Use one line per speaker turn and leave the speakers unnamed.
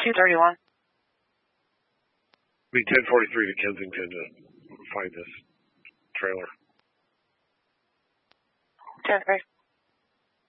231.
Be 1043 to Kensington to find this trailer.
10-3.